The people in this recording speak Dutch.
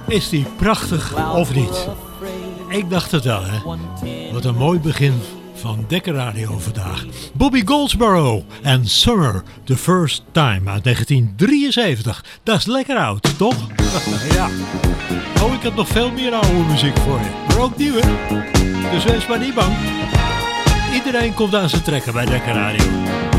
Is die prachtig of niet? Ik dacht het wel, hè. Wat een mooi begin van Dekker Radio vandaag. Bobby Goldsboro en Summer, the First Time uit 1973. Dat is lekker oud, toch? Ja. Oh, ik heb nog veel meer oude muziek voor je. Maar ook nieuwe. Dus wees maar niet bang. Iedereen komt aan zijn trekken bij Dekker Radio.